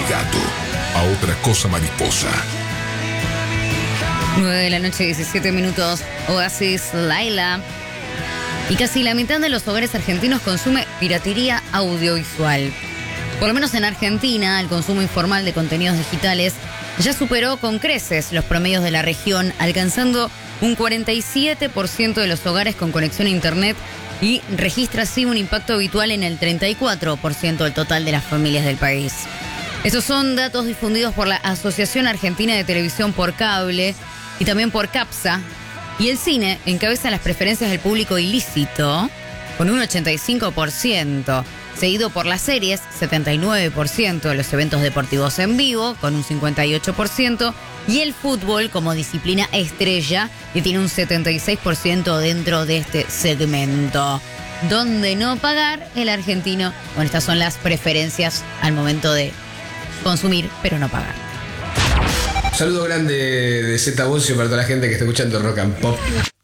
gato a otra cosa mariposa. 9 de la noche, 17 minutos. Oasis, Laila. Y casi la mitad de los hogares argentinos consume piratería audiovisual. Por lo menos en Argentina, el consumo informal de contenidos digitales ya superó con creces los promedios de la región, alcanzando un 47% de los hogares con conexión a Internet y registra así un impacto habitual en el 34% del total de las familias del país. Esos son datos difundidos por la Asociación Argentina de Televisión por Cable y también por CAPSA. Y el cine encabeza las preferencias del público ilícito con un 85%, seguido por las series, 79%, de los eventos deportivos en vivo, con un 58%, y el fútbol como disciplina estrella, que tiene un 76% dentro de este segmento. ¿Dónde no pagar el argentino? Bueno, estas son las preferencias al momento de consumir, pero no pagar. Saludo grande de Z Boncio para toda la gente que está escuchando Rock and Pop.